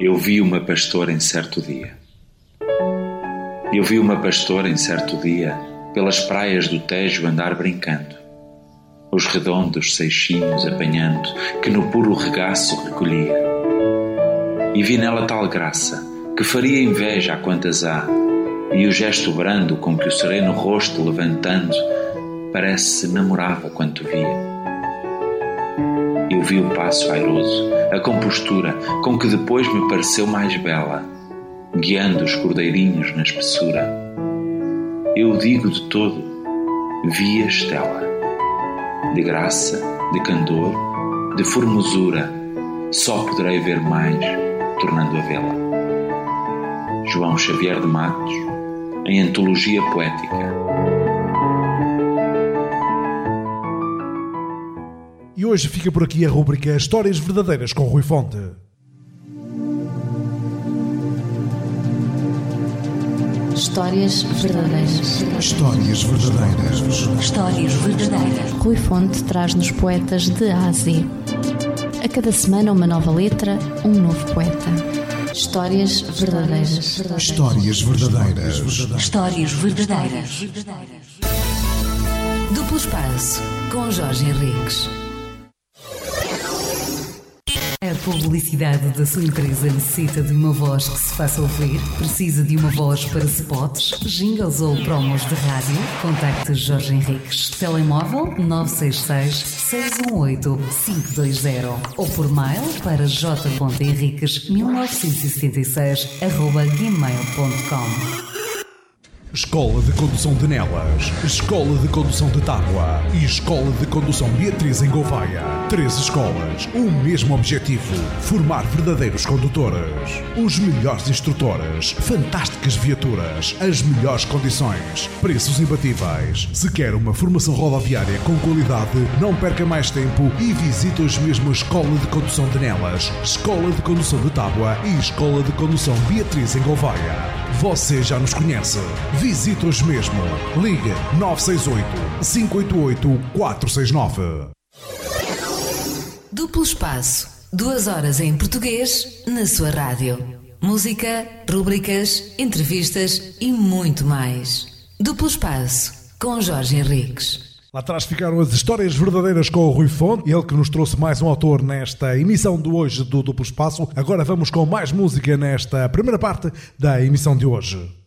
Eu vi uma pastora em certo dia. Eu vi uma pastora em certo dia pelas praias do Tejo andar brincando, os redondos seixinhos apanhando que no puro regaço recolhia. E vi nela tal graça que faria inveja a quantas há, e o gesto brando com que o sereno rosto levantando parece namorava quanto via. Eu vi o passo airoso, a compostura com que depois me pareceu mais bela, guiando os cordeirinhos na espessura. Eu digo de todo, vi a Estela, de graça, de candor, de formosura, só poderei ver mais, tornando a vê-la. João Xavier de Matos, em Antologia Poética. E hoje fica por aqui a rúbrica Histórias Verdadeiras com Rui Fonte. Histórias verdadeiras. Histórias verdadeiras. Histórias verdadeiras. Rui Fonte traz-nos poetas de A a Z. A cada semana uma nova letra, um novo poeta. Histórias verdadeiras. Histórias verdadeiras. Histórias verdadeiras. Duplo Espaço, com Jorge Henriques. A publicidade da sua empresa necessita de uma voz que se faça ouvir? Precisa de uma voz para spots, jingles ou promos de rádio? Contacte Jorge Henriques. Telemóvel 966-618-520 ou por mail para j.henriques1976@gmail.com. Escola de Condução de Nelas, Escola de Condução de Tábua e Escola de Condução Beatriz em Gouveia. 3 escolas, o mesmo objetivo: formar verdadeiros condutores. Os melhores instrutores, fantásticas viaturas, as melhores condições, preços imbatíveis. Se quer uma formação rodoviária com qualidade, não perca mais tempo e visite hoje mesmo a Escola de Condução de Nelas, Escola de Condução de Tábua e Escola de Condução Beatriz em Gouveia. Você já nos conhece. Visite hoje mesmo. Ligue 968-588-469. Duplo Espaço. 2 horas em português na sua rádio. Música, rúbricas, entrevistas e muito mais. Duplo Espaço, com Jorge Henriques. Lá atrás ficaram as histórias verdadeiras com o Rui Fonte, ele que nos trouxe mais um autor nesta emissão de hoje do Duplo Espaço. Agora vamos com mais música nesta primeira parte da emissão de hoje.